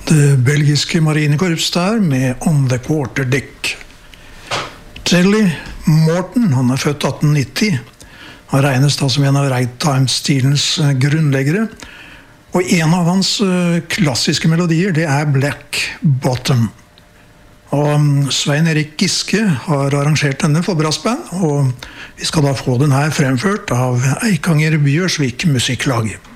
Det belgiske marinekorps der med On the Quarterdeck. Jelly Morton, han er født 1890. Han regnes da som en av ragtime-stilens grunnleggere. Og en av hans klassiske melodier, det er Black Bottom. Og Svein Erik Giske har arrangert denne for brassband, og vi skal da få den her fremført av Eikanger Bjørsvik Musikklag.